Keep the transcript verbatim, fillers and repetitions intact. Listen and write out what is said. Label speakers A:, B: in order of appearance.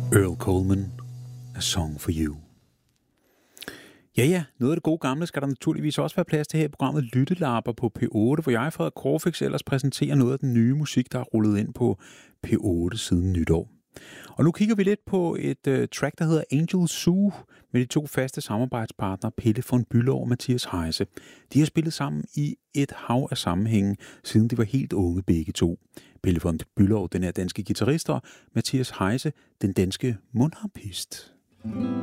A: Earl Coleman, A Song for You. Ja, ja, noget af det gode gamle skal der naturligvis også være plads til her i programmet Lyttelapper på P otte, hvor jeg, Frederik Krogfix, ellers præsenterer noget af den nye musik, der er rullet ind på P otte siden nytår. Og nu kigger vi lidt på et uh, track, der hedder Angel Zoo, med de to faste samarbejdspartnere, Pelle von Bülow og Mathias Heise. De har spillet sammen i et hav af sammenhænge, siden de var helt unge begge to. Pelle von Bülow, den her danske guitarist, og Mathias Heise, den danske mundharpist.